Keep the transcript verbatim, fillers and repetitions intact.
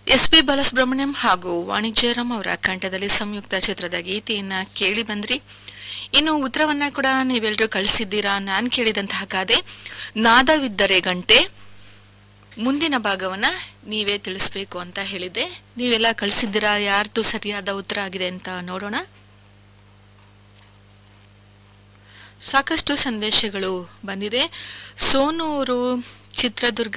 S P Balasubrahmanyam ಹಾಗೂ ವಾಣಿ ಜಯರಾಮ್ ಅವರ ಕಂಠದಲ್ಲಿ ಸಂಯುಕ್ತ ಚಿತ್ರದ ಗೀತೆಯನ್ನ ಕೇಳಿ ಬಂದ್ರಿ. ಇನ್ನು ಉತ್ತರವನ್ನ ಕೂಡ ನೀವೆಲ್ಲರೂ ಕಳಿಸಿದ್ದೀರಾ. ನಾನು ಕೇಳಿದಂತಹ ಗಾದೆ ನಾದವಿದ್ದರೆ ಗಂಟೆ, ಮುಂದಿನ ಭಾಗವನ್ನ ನೀವೇ ತಿಳಿಸ್ಬೇಕು ಅಂತ ಹೇಳಿದ್ದೆ. ನೀವೆಲ್ಲ ಕಳಿಸಿದ್ದೀರಾ. ಯಾರ್ದು ಸರಿಯಾದ ಉತ್ತರ ಆಗಿದೆ ಅಂತ ನೋಡೋಣ. ಸಾಕಷ್ಟು ಸಂದೇಶಗಳು ಬಂದಿದೆ. ಸೋನು ಅವರು ಚಿತ್ರದುರ್ಗ